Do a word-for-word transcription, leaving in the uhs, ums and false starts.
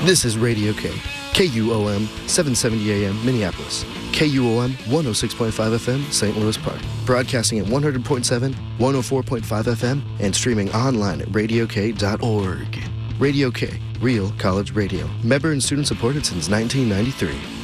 This is Radio K, K U O M, seven seventy A M, Minneapolis. K U O M, one oh six point five F M, Saint Louis Park. Broadcasting at one hundred point seven, one oh four point five F M, and streaming online at radio k dot org. Radio K, real college radio. Member and student supported since nineteen ninety-three.